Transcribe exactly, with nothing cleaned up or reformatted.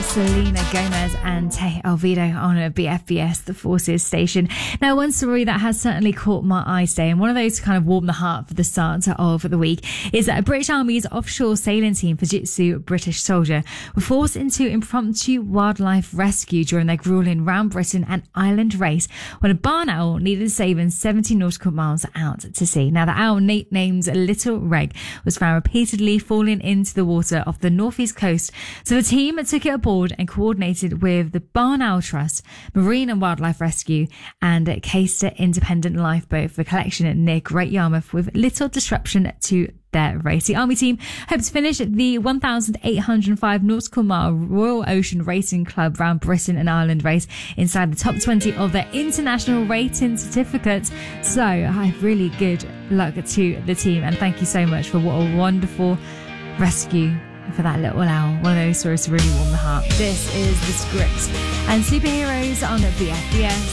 Selena Gomez and Tay Alvido on a B F B S, the Forces station. Now, one story that has certainly caught my eye today, and one of those to kind of warm the heart for the start of the week, is that a British Army's offshore sailing team, Fujitsu British Soldier, were forced into impromptu wildlife rescue during their grueling round Britain and Ireland race when a barn owl needed saving seventy nautical miles out to sea. Now, the owl, named Little Reg, was found repeatedly falling into the water off the northeast coast, so the team took it aboard and coordinated with the Barn Owl Trust, Marine and Wildlife Rescue and Caister Independent Lifeboat for collection near Great Yarmouth with little disruption to their race. The Army team hopes to finish the one thousand eight hundred five nautical mile Royal Ocean Racing Club round Britain and Ireland race inside the top twenty of their international rating certificate. So I have really good luck to the team, and thank you so much for what a wonderful rescue for that little owl. One of those stories to really warm the heart. This is The Script and Superheroes on the B F B S.